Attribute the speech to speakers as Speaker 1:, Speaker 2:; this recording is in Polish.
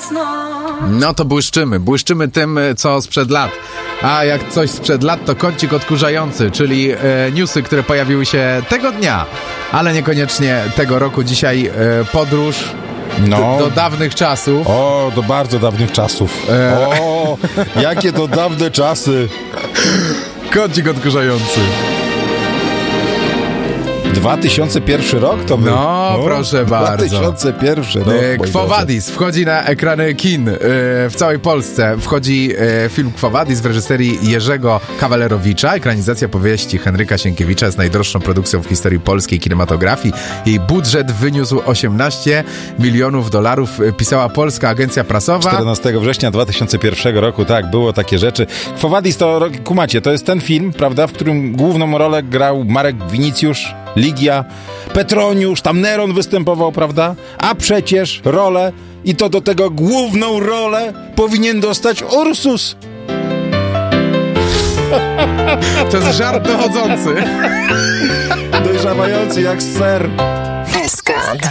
Speaker 1: No to błyszczymy tym, co sprzed lat. A jak coś sprzed lat, to kącik odkurzający, czyli newsy, które pojawiły się tego dnia, ale niekoniecznie tego roku. Dzisiaj podróż do dawnych czasów.
Speaker 2: O, do bardzo dawnych czasów. O, jakie to dawne czasy.
Speaker 1: Kącik odkurzający.
Speaker 2: 2001 rok to był.
Speaker 1: No, proszę bardzo.
Speaker 2: 2001 rok.
Speaker 1: Quo Vadis wchodzi na ekrany kin w całej Polsce. Wchodzi film Quo Vadis w reżyserii Jerzego Kawalerowicza. Ekranizacja powieści Henryka Sienkiewicza jest najdroższą produkcją w historii polskiej kinematografii. Jej budżet wyniósł $18 milionów, pisała Polska Agencja Prasowa.
Speaker 2: 14 września 2001 roku, tak, było takie rzeczy. Quo Vadis to, kumacie, to jest ten film, prawda, w którym główną rolę grał Marek Winicjusz, Ligia, Petroniusz, tam Neron występował, prawda? A przecież rolę, i to do tego główną rolę, powinien dostać Ursus.
Speaker 1: To jest żart dochodzący.
Speaker 2: Dojrzewający jak ser.